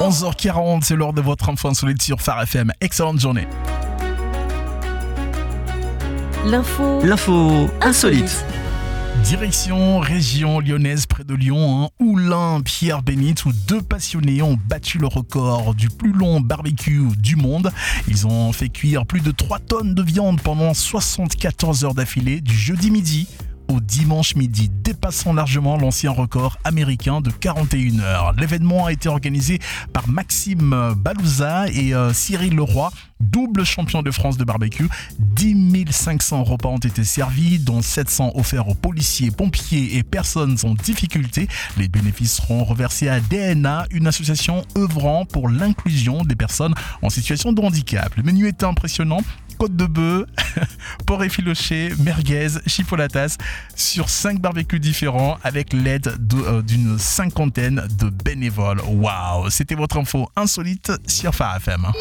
11h40, c'est l'heure de votre info insolite sur Phare FM. Excellente journée. L'info insolite. Direction région lyonnaise près de Lyon, Oulin, Pierre-Bénite, où deux passionnés ont battu le record du plus long barbecue du monde. Ils ont fait cuire plus de 3 tonnes de viande pendant 74 heures d'affilée, du jeudi midi au dimanche midi, dépassant largement l'ancien record américain de 41 heures. L'événement a été organisé par Maxime Balouza et Cyril Leroy, double champion de France de barbecue. 10 500 repas ont été servis, dont 700 offerts aux policiers, pompiers et personnes en difficulté. Les bénéfices seront reversés à DNA, une association œuvrant pour l'inclusion des personnes en situation de handicap. Le menu était impressionnant. Côte de bœuf, porc effiloché, merguez, chipolatas sur 5 barbecues différents avec l'aide d'une 50aine de bénévoles. Waouh, c'était votre info insolite sur Phare FM.